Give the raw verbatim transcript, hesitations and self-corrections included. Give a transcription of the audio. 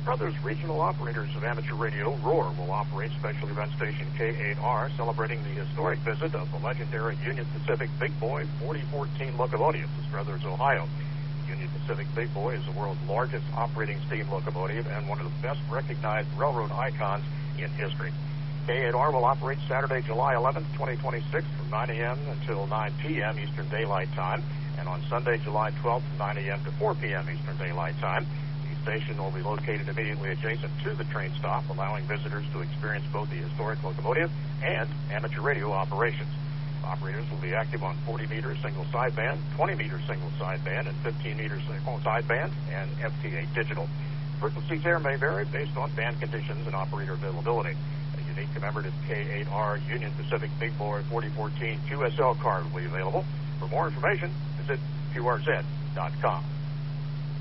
Brothers, regional operators of amateur radio, Roar, will operate special event station K eight R, celebrating the historic visit of the legendary Union Pacific Big Boy forty fourteen locomotive to Struthers, Ohio. Union Pacific Big Boy is the world's largest operating steam locomotive and one of the best recognized railroad icons in history. K eight R will operate Saturday, July eleventh, twenty twenty-six from nine a.m. until nine p.m. Eastern Daylight Time, and on Sunday, July twelfth from nine a.m. to four p.m. Eastern Daylight Time. The station will be located immediately adjacent to the train stop, allowing visitors to experience both the historic locomotive and amateur radio operations. Operators will be active on forty meter single sideband, twenty meter single sideband, and fifteen meter single sideband, and F T eight digital. Frequencies there may vary based on band conditions and operator availability. A unique commemorative K eight R Union Pacific Big Boy forty fourteen Q S L card will be available. For more information, visit Q R Z dot com.